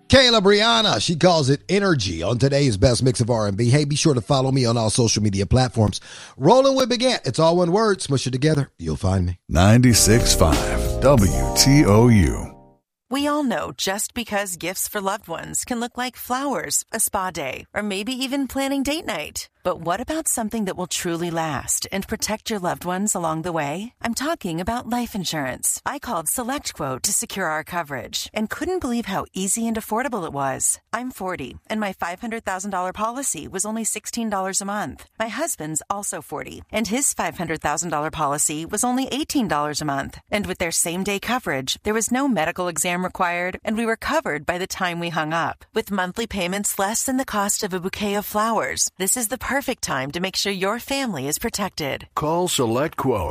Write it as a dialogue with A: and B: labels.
A: Kayla Brianna, she calls it energy on today's best mix of R&B. Hey, be sure to follow me on all social media platforms. Rolling with Big Ant. It's all one word. Smush it together. You'll find me.
B: 96.5 WTOU.
C: We all know just because gifts for loved ones can look like flowers, a spa day, or maybe even planning date night. But what about something that will truly last and protect your loved ones along the way? I'm talking about life insurance. I called SelectQuote to secure our coverage and couldn't believe how easy and affordable it was. I'm 40, and my $500,000 policy was only $16 a month. My husband's also 40, and his $500,000 policy was only $18 a month. And with their same-day coverage, there was no medical exam required, and we were covered by the time we hung up. With monthly payments less than the cost of a bouquet of flowers, this is the perfect time to make sure your family is protected.
B: Call SelectQuote